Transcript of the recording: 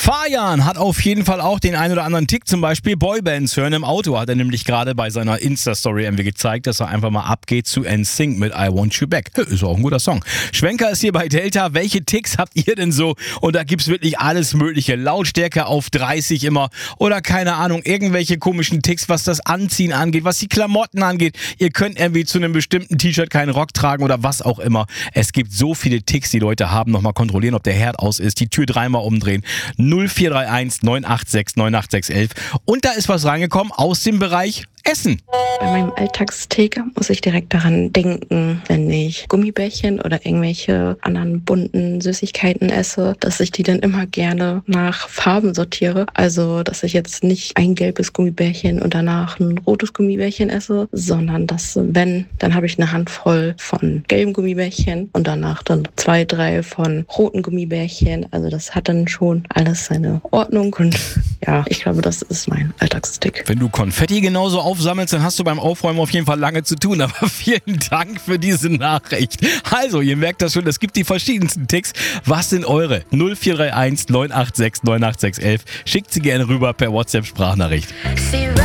Fajan hat auf jeden Fall auch den ein oder anderen Tick, zum Beispiel Boybands hören im Auto. Hat er nämlich gerade bei seiner Insta-Story irgendwie gezeigt, dass er einfach mal abgeht zu NSYNC mit I Want You Back. Ist auch ein guter Song. Schwenker ist hier bei Delta. Welche Ticks habt ihr denn so? Und da gibt's wirklich alles mögliche. Lautstärke auf 30 immer oder keine Ahnung, irgendwelche komischen Ticks, was das Anziehen angeht, was die Klamotten angeht. Ihr könnt irgendwie zu einem bestimmten T-Shirt keinen Rock tragen oder was auch immer. Es gibt so viele Ticks, die Leute haben. Nochmal kontrollieren, ob der Herd aus ist, die Tür dreimal umdrehen. 0431 986 98611. Und da ist was reingekommen aus dem Bereich Essen. Bei meinem Alltagstick muss ich direkt daran denken, wenn ich Gummibärchen oder irgendwelche anderen bunten Süßigkeiten esse, dass ich die dann immer gerne nach Farben sortiere. Also, dass ich jetzt nicht ein gelbes Gummibärchen und danach ein rotes Gummibärchen esse, sondern dass, wenn, dann habe ich eine Handvoll von gelben Gummibärchen und danach dann 2, 3 von roten Gummibärchen. Also das hat dann schon alles seine Ordnung und ja, ich glaube, das ist mein Alltagstick. Wenn du Konfetti genauso aufsammelst, dann hast du beim Aufräumen auf jeden Fall lange zu tun. Aber vielen Dank für diese Nachricht. Also, ihr merkt das schon, es gibt die verschiedensten Ticks. Was sind eure? 0431 986 98611. Schickt sie gerne rüber per WhatsApp-Sprachnachricht.